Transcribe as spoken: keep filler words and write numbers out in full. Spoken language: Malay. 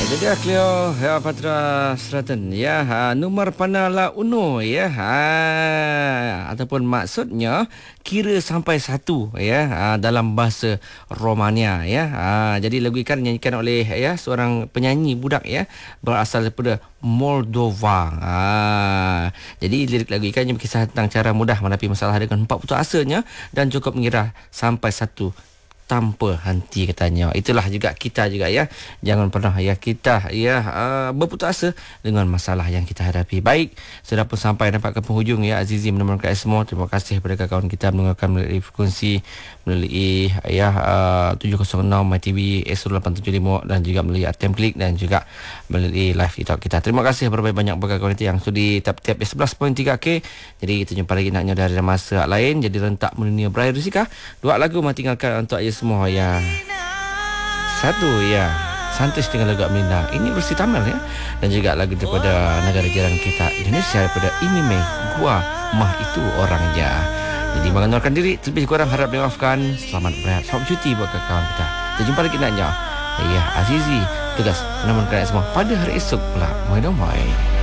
Itu dia Cleo ya, Patra Selatan ya, ha, nomor panala uno ya, ha, ataupun maksudnya kira sampai satu ya, ha, dalam bahasa Romania ya. Ha, jadi lagu ikan dinyanyikan oleh ya seorang penyanyi budak ya, berasal daripada Moldova. Ha, jadi lirik lagu ikan yang berkisah tentang cara mudah menghadapi masalah dengan empat putus asanya dan cukup mengira sampai satu tanpa henti, katanya. Itulah juga kita juga ya. Jangan pernah ya kita ya uh, berputus asa dengan masalah yang kita hadapi. Baik, sudah pun sampai dapat ke penghujung ya Azizi menemukan semua. Terima kasih kepada kawan kita mendengarkan melalui frekuensi melalui ya uh, tujuh kosong enam My T V S lapan tujuh lima dan juga melalui Artem Klik dan juga melalui live TikTok kita. Terima kasih berbanyak bagi kawan kita yang sudi tap-tap sebelas titik tiga K. Jadi kita jumpa lagi naknya dari masa lain. Jadi rentak mendunia Brian Rusika. Dua lagu mah tinggalkan untuk semua ya. Satu ya, Santis dengan lagu Aminah. Ini versi Tamil ya. Dan juga lagu daripada negara jiran kita Indonesia, daripada Imime, Gua Mah Itu Orangnya. Jadi mengeluarkan diri, lebih kurang harap dimaafkan. Selamat berehat, selamat cuti buat kawan kita. Kita jumpa lagi naknya. Ya, Azizi tugas menemukan semua pada hari esok pula. Mai-mai.